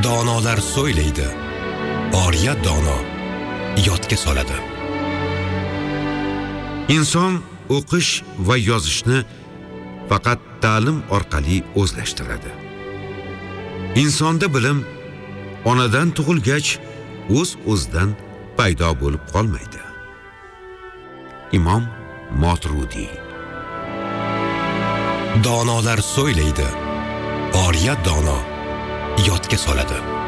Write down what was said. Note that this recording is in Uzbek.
Donolar so'ylaydi, oriya dono yodga soladi. Inson o'qish va yozishni faqat ta'lim orqali o'zlashtiradi. Insonda bilim onadan tug'ilgach o'z-o'zidan paydo bo'lib qolmaydi. Imom Moturudi. Donolar so'ylaydi, oriya dono yodga soladi.